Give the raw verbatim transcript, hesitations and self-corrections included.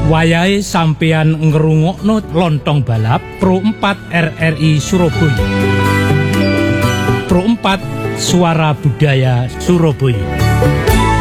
Wayahe sampeyan ngrungokno Lontong Balap Pro empat R R I Surabaya. Pro empat Suara Budaya Surabaya.